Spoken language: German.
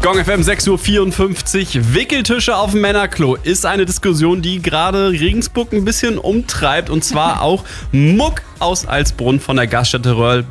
Gong FM 6.54 Uhr. Wickeltische auf dem Männerklo ist eine Diskussion, die gerade Regensburg ein bisschen umtreibt. Und zwar auch Muck aus Alsbrunn von der Gaststätte